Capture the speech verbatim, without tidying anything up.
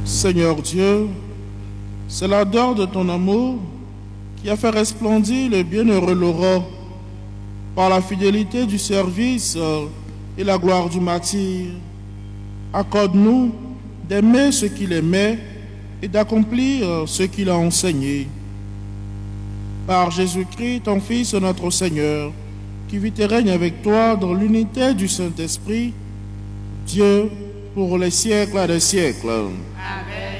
Seigneur Dieu, c'est l'ardeur de ton amour qui a fait resplendir le bienheureux Laurent par la fidélité du service et la gloire du martyr. Accorde-nous d'aimer ce qu'il aimait et d'accomplir ce qu'il a enseigné. Par Jésus-Christ, ton Fils, notre Seigneur, qui vit et règne avec toi dans l'unité du Saint-Esprit, Dieu, pour les siècles des siècles.